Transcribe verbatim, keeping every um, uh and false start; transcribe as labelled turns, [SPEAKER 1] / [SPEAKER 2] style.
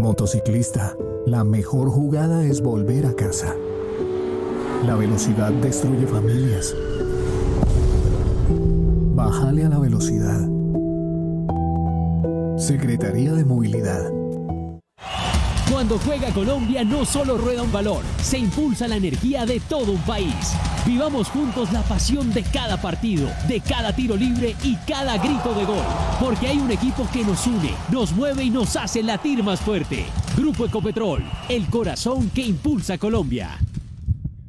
[SPEAKER 1] Motociclista, la mejor jugada es volver a casa. La velocidad destruye familias. Bájale a la velocidad. Secretaría de Movilidad.
[SPEAKER 2] Cuando juega Colombia no solo rueda un balón, se impulsa la energía de todo un país. Vivamos juntos la pasión de cada partido, de cada tiro libre y cada grito de gol. Porque hay un equipo que nos une, nos mueve y nos hace latir más fuerte. Grupo Ecopetrol, el corazón que impulsa a Colombia.